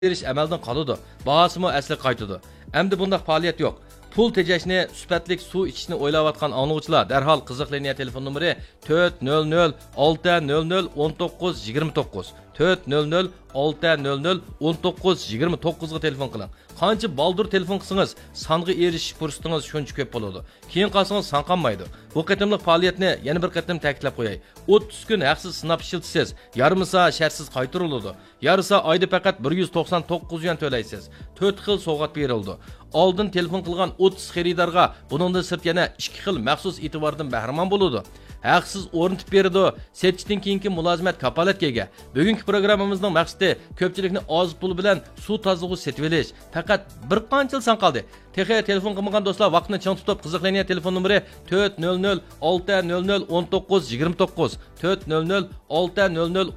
berish amaldan qoladi. Bahosimi asli qaytadi. Endi bundaq faoliyat yo'q. Pul tejashni, sifatlik suv ichishni o'ylayotgan angluvchilar darhol qiziq liniya telefon nomeri 400 600 1929 400 600 1929 ga telefon qiling. Qancha baldur telefon qilsangiz, songa erishish fursatingiz shuncha ko'p bo'ladi. Keyin qolsangiz son qolmaydi. Bu qatimliq faoliyatni yana bir qatim ta'kidlab qo'yay. 30 kun haqsiz sinab ishlatsangiz, yarmisa shartsiz qaytariladi. Yarısa oyda faqat 199 yuan to'laysiz. 4 xil sovg'at berildi. Oldin telefon qilgan 30 xaridorga buningdan sirt yana 2 xil maxsus e'tibordan bahramon bo'ladi. Haqsiz o'rnatib berdi. Setishdan keyingi mulozimat kapolatga ega. Bugungi programmamizning maqsadi ko'pchilikni oz pul bilan suv tozalag'ich setib olish. Faqat bir qancha yil qoldi. Texniya telefon qilmagan do'stlar vaqtni chang tutib qiziqlangan telefon nomeri 400 600 1929 400 600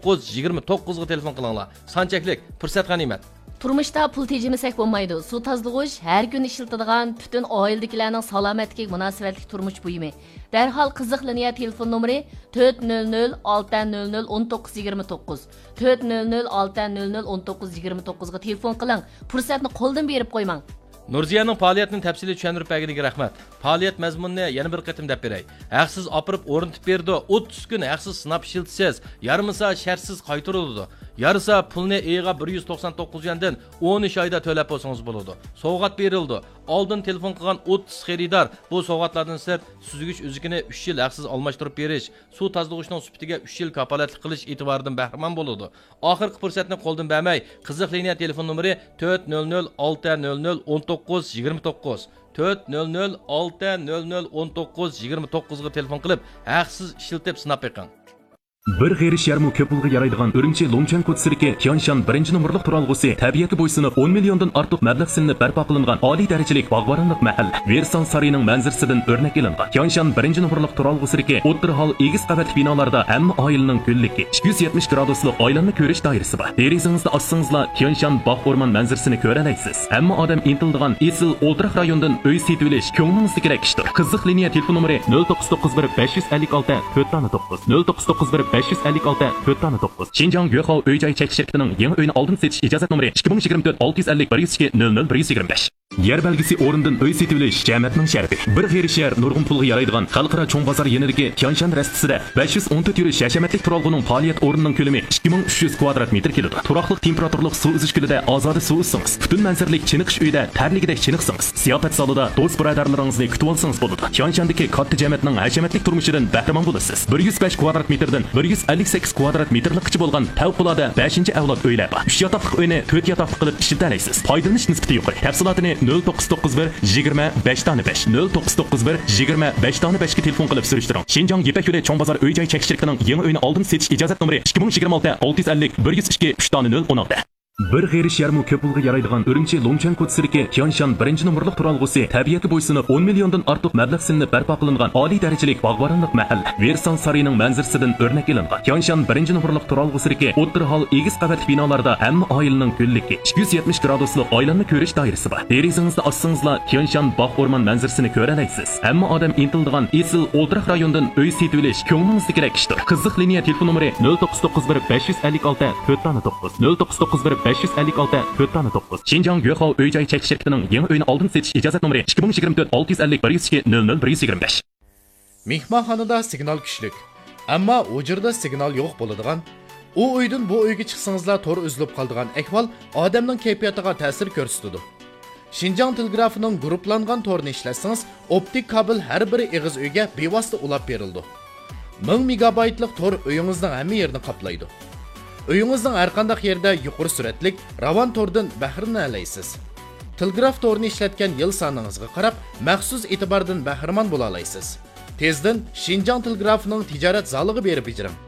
1929 ga telefon qilinglar. Sanchaklik fursat g'animat. Turmuşda pul tejimisak bo'lmaydi. Suv tozalag'ich har kun ishlatiladigan butun oiladagilarning salomatligiga munosabatli turmush buyumi. Darhol qiziq liniya telefon nomeri 400 600 1929 400 600 1929 ga telefon qiling. Fursatni qo'ldan berib qo'ymang. Nurziyaning faoliyatini tafsili tushuntirib berganiga rahmat. Faoliyat mazmunini yana bir qatim deb beray. Haqsiz opirib o'rnatib berdi. 30 kun haqsiz sinab ishlatsangiz, yarmisa shartsiz qaytariladi. Yarısa pulni eğe 199 yuandan 13 oyda to'lab olsangiz bo'ladi. Sovg'at berildi. Oldin telefon qilgan 30 xaridor bu sovg'atlardan sirt suzgich o'zigini 3 yil haqsiz almashtirib berish, suv tozalag'ichning sifatiga 3 yil kapolatlik qilish e'tiboridan bahramon bo'ladi. Oxirgi fursatni qo'ldan bermay, qiziq liniya telefon nomeri 400 600 1929 400 600 1929 ga telefon qilib, haqsiz ishlatib sinab beqing. Bir g'erish yarmi ko'p pulga yaraydigan Urumchi Longchang Kotsirki Tianshan 1-numurliq turalg'usi tabiatga bo'ysunib 10 milliondan ortiq mablag' silinib barpo qilingan oliy darajalik bog'boronlik mahal Versan sariyining manzarasidan o'rnak ilingan. Tianshan 1-numurliq turalg'usiki o'ttir hol egiz qavatli binolarda hamma oilaning ko'lligi 270 graduslik oilanni ko'rish doirasi bor. Derizingizda ochsangizlar Tianshan bog' o'rmon manzarasini ko'ra olasiz. Hamma odam intildigan esil o'ltiraq rayondan uy setib olish ko'nglingizdagi kerak ishdir. Qiziq liniya telefon nomeri 0991 556 409 0991 556 409 Xinjiang Yuehao uy-joy chekish shirkatining yangi uyni oldin setish ijozat nomeri 2024 650 102 00 125 Yer belgisi o'rindan uy setib olish jamiyatning sharafi. Bir g'erish yer nurg'un pulga yaraydigan xalqaro cho'ng bozor yenidagi Tianshan rastisida 514 yurish hashamatlik turalg'uning faoliyat o'rnining ko'lami 2300 kvadrat metr keladi. Turaqliq temperaturlik suv uzish kulida ozoda suv uzsangiz, butun manzaralik chiniqish uyda tarligidek chiniqsangiz, ziyofat zalida do'st birodarlaringizni kutib olsangiz bo'ladi. Tianshandagi katta jamiyatning hashamatlik turmushidan bahramon bo'lasiz. 105 kvadrat metrdan 158 kvadrat metrlikcha bo'lgan favqulodda 5-avlod uylar bor. 3 yotoqli uyni 4 yotoqli qilib ishlatalaysiz. Foydalanish nisbati yuqori. Tafsilotini 0991 25 tane 5 0991 25 tane 5 ga telefon qilib surishtiring. Xinjiang Yepak yo'li cho'ng bozor uy-joy chekish shirkatining yangi uyni oldin setish ijozat nomeri 2026 650 102 3 tane 016 Bir g'erish yarmi ko'p pulga yaraydigan Urumchi Longchang Kotsirki Tianshan 1-numurliq turalg'usi tabiatga bo'ysunib 10 milliondan ortiq mablag' silinib barpo qilingan oliy darajalik bog'boronlik mahal Versan sariyining manzarasidan o'rnak ilingan. Tianshan 1-numurliq turalg'usiki o'ttir hol egiz qavatli binolarda hamma oilaning ko'lligi 270 graduslik oilanni ko'rish doirasi bor. Derizingizda ochsangizlar Tianshan bog' o'rmon manzarasini ko'ra olasiz. Hamma odam intildigan esil o'ltiraq rayondan uy setib olish ko'nglingizdagi kerak ishdir. Qiziq liniya telefon nomeri 0991 556 409 0991 556 409 Xinjiang Yuehao uy-joy chekish shirkatining yangi uyni oldin setish ijozat nomeri 2024 650 102 00 125 Mehmonxonada signal kuchlik, ammo u yerda signal yo'q bo'ladigan, u uydan bu uyga chiqsangizlar to'r uzilib qoladigan ahvol odamning kayfiyatiga ta'sir ko'rsatadi. Xinjiang telegrafining guruhlangan to'rini ishlatsangiz, optik kabel har bir eg'iz uyga bevosita ulab berildi. 1000 megabaytlik to'r uyingizning hamma yerini qoplaydi. Uyingizning har qanday yerda yuqori suratlik ravon to'rdan bahramlanasiz. Telegraf to'rini ishlatgan yil soningizga qarab, maxsus e'tibordan bahramon bo'la olasiz. Tezdan Xinjiang telegrafining tijorat zaliga berib ijring.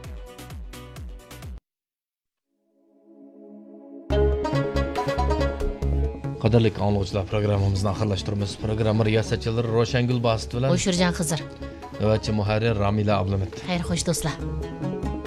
Qadrli angluvchilar, programmamizni oxirlashtiramiz. Programma riyosatchilari Roshangul Basit bilan O'shirjan Xizr. Navbatchi muharrir Ramila Ablamet. Xayr xo'sh do'stlar.